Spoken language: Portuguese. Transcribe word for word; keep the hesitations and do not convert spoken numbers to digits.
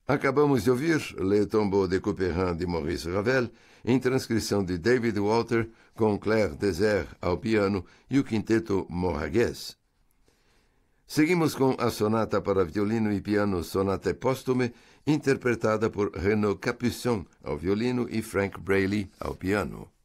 Acabamos de ouvir Le Tombeau de Couperin de Maurice Ravel, em transcrição de David Walter, com Claire Désert ao piano e o quinteto Moraguès. Seguimos com a sonata para violino e piano Sonate Póstume, interpretada por Renaud Capuçon ao violino e Frank Braley ao piano.